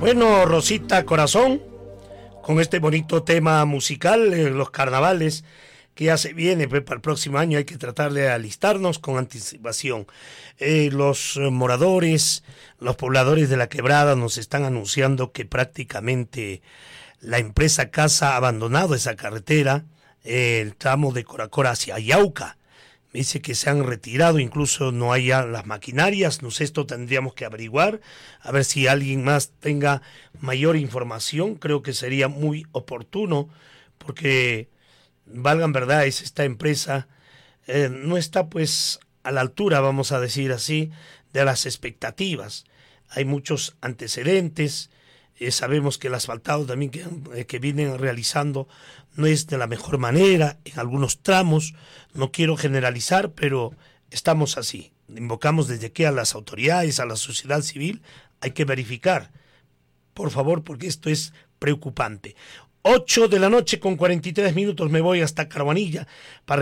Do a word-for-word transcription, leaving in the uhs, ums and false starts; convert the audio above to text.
Bueno, Rosita Corazón, con este bonito tema musical, eh, los carnavales que ya se viene pues, para el próximo año, hay que tratar de alistarnos con anticipación. Eh, los eh, moradores, los pobladores de la Quebrada nos están anunciando que prácticamente la empresa Casa ha abandonado esa carretera, eh, el tramo de Coracora hacia Yauca. Me dice que se han retirado, incluso no hay ya las maquinarias, no sé, esto tendríamos que averiguar, a ver si alguien más tenga mayor información, creo que sería muy oportuno, porque, valgan verdad, es esta empresa, eh, no está pues a la altura, vamos a decir así, de las expectativas. Hay muchos antecedentes, eh, sabemos que el asfaltado también que, eh, que vienen realizando no es de la mejor manera, en algunos tramos, no quiero generalizar, pero estamos así. Invocamos desde aquí a las autoridades, a la sociedad civil, hay que verificar, por favor, porque esto es preocupante. ocho de la noche con cuarenta y tres minutos, me voy hasta Caruanilla para